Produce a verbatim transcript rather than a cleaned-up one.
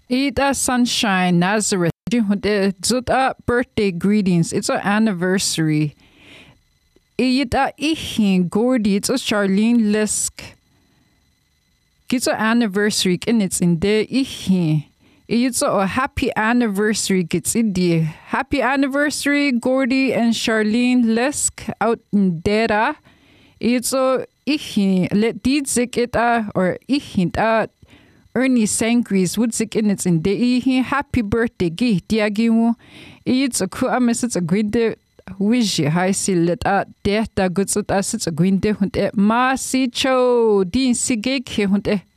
Ita Sunshine Nazareth. Zuta birthday greetings. It's an anniversary. Ita ihin Gordy. It's a Charlene Lisk. It's an anniversary and it's in there ihin. It's a happy anniversary. It's in there. Happy anniversary, Gordy and Charlene Lisk out in Dera. It's a ihin. Let dizik ita or ihin ta. Ernie Sangris would sick in its in the happy birthday gi diagimu. It's a ku amis it's a grinde wish high see let out death da goods at us it's a grinde hunt e ma si cho din si gake hunt e